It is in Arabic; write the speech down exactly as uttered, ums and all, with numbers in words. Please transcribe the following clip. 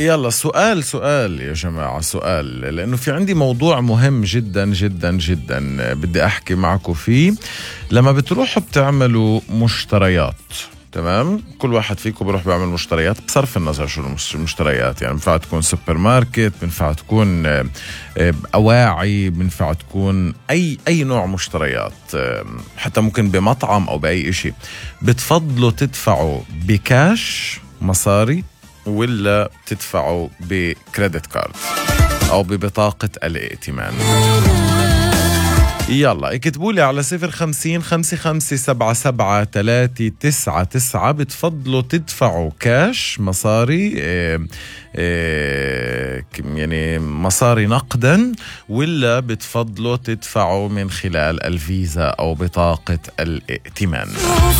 يلا سؤال سؤال يا جماعة، سؤال، لأنه في عندي موضوع مهم جدا جدا جدا بدي أحكي معكم فيه. لما بتروحوا بتعملوا مشتريات، تمام، كل واحد فيكم بروح بيعمل مشتريات بصرف النظر شو المشتريات، يعني بنفع تكون سوبر ماركت، بنفع تكون أواعي، بنفع تكون أي أي نوع مشتريات، حتى ممكن بمطعم أو بأي إشي. بتفضلوا تدفعوا بكاش مصاري ولا تدفعوا بكريدت كارد أو ببطاقة الائتمان؟ يلا اكتبوا لي على صفر خمسين خمسة خمسة سبعة سبعة ثلاثة تسعة تسعة. بتفضلوا تدفعوا كاش مصاري اه اه يعني مصاري نقدا، ولا بتفضلوا تدفعوا من خلال الفيزا أو بطاقة الائتمان؟